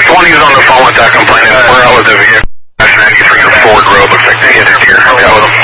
one who's on the phone with that complaining. We're out with the vehicle. 93 on Ford Road. Looks like they hit a deer. Got with a